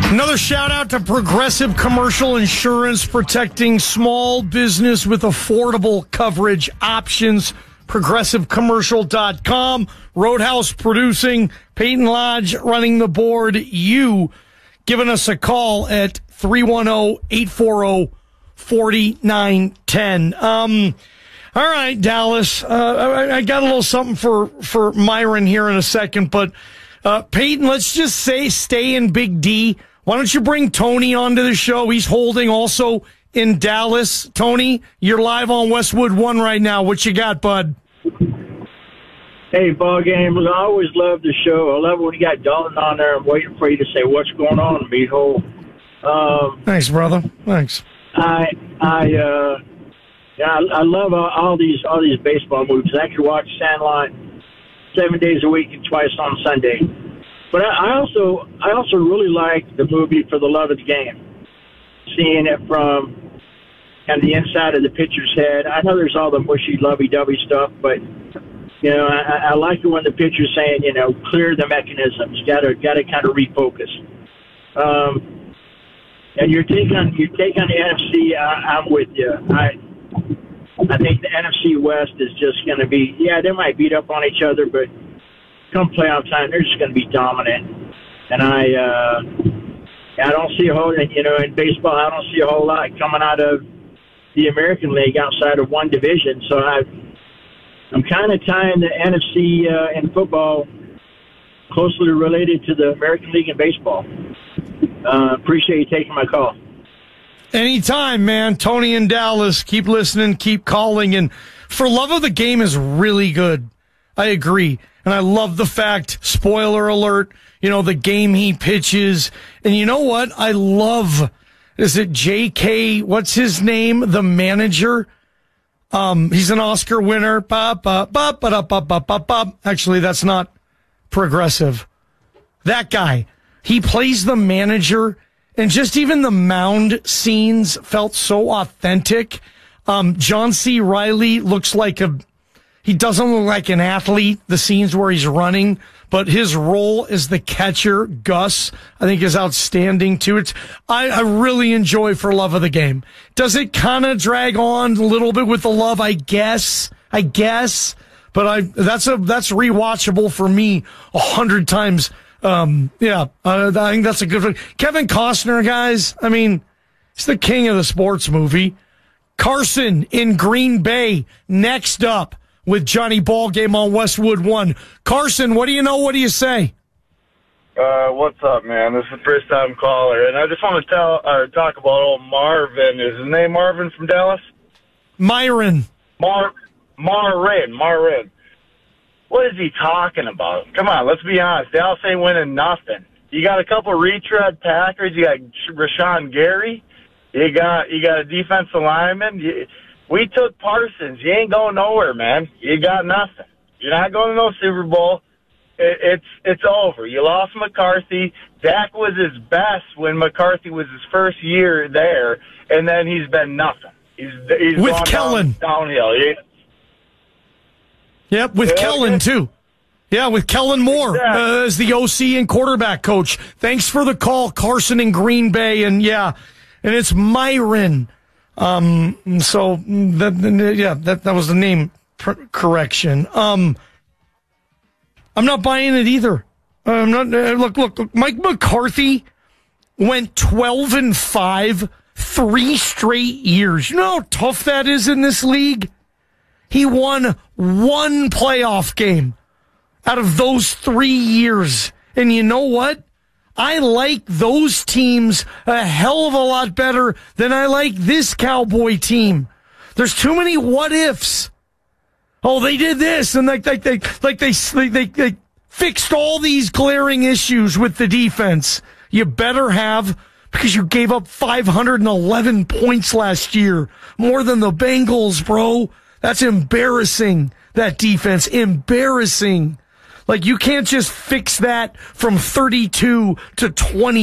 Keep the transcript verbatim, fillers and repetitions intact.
Another shout out to Progressive Commercial Insurance, protecting small business with affordable coverage options. progressive commercial dot com. Roadhouse producing, Peyton Lodge running the board. You giving us a call at three one zero, eight four zero, four nine one zero. Um, all right, Dallas. Uh, I, I got a little something for, for Myron here in a second, but uh, Peyton, let's just say stay in Big D. Why don't you bring Tony onto the show? He's holding also in Dallas. Tony, you're live on Westwood One right now. What you got, bud? Hey, ball game. I always love the show. I love when you got Dalton on there. I'm waiting for you to say what's going on, meathole. Um, Thanks, brother. Thanks. I I uh, yeah, I, I love all, all these all these baseball movies. I could watch Sandlot seven days a week and twice on Sunday. But I, I also I also really like the movie For the Love of the Game. Seeing it from kind of the inside of the pitcher's head. I know there's all the mushy, lovey-dovey stuff, but you know I, I like it when the pitcher's saying, you know, clear the mechanisms. Got to got to kind of refocus. Um, and your take on your take on the N F C, I, I'm with you. I I think the N F C West is just going to be, yeah, they might beat up on each other, but come playoff time, they're just going to be dominant. And I, uh, I don't see a whole, you know, in baseball, I don't see a whole lot coming out of the American League outside of one division. So I, I'm kind of tying the N F C uh, in football closely related to the American League in baseball. Uh, appreciate you taking my call. Anytime, man. Tony in Dallas. Keep listening. Keep calling. And For Love of the Game is really good. I agree. And I love the fact, spoiler alert, you know, the game he pitches. And you know what? I love, is it J K, what's his name? The manager. Um, he's an Oscar winner. Ba, ba, ba, ba, da, ba, ba, ba, ba. Actually, that's not Progressive. That guy. He plays the manager. And just even the mound scenes felt so authentic. Um, John C. Reilly looks like a, he doesn't look like an athlete, the scenes where he's running, but his role as the catcher, Gus, I think is outstanding too. It's, I, I really enjoy For Love of the Game. Does it kind of drag on a little bit with the love? I guess, I guess, but I, that's a, that's rewatchable for me a hundred times. Um, yeah, uh, I think that's a good one. Kevin Costner, guys, I mean, he's the king of the sports movie. Carson in Green Bay, next up with Johnny Ballgame on Westwood One. Carson, what do you know? What do you say? Uh, what's up, man? This is the first time caller, and I just want to tell or talk about old Marvin. Is his name Marvin from Dallas? Myron. Mar, Marin, Marin. What is he talking about? Come on, let's be honest. Dallas ain't winning nothing. You got a couple retread Packers. You got Rashawn Gary. You got you got a defensive lineman. You, we took Parsons. You ain't going nowhere, man. You got nothing. You're not going to no Super Bowl. It, it's it's over. You lost McCarthy. Dak was his best when McCarthy was his first year there, and then he's been nothing. He's he's with Kellen down, downhill. He, Yep, with yeah, Kellen, too. Yeah, with Kellen Moore exactly. uh, as the O C and quarterback coach. Thanks for the call, Carson in Green Bay. And, yeah, and it's Myron. Um, so, that, yeah, that, that was the name pr- correction. Um, I'm not buying it either. I'm not. Uh, look, look, look, Mike McCarthy went twelve and five three straight years. You know how tough that is in this league? He won one playoff game out of those three years. And you know what? I like those teams a hell of a lot better than I like this Cowboy team. There's too many what ifs. Oh, they did this, and like, like they, like they, they, they fixed all these glaring issues with the defense. You better have, because you gave up five hundred eleven points last year, more than the Bengals, bro. That's embarrassing, that defense. Embarrassing. Like, you can't just fix that from thirty-two to twenty.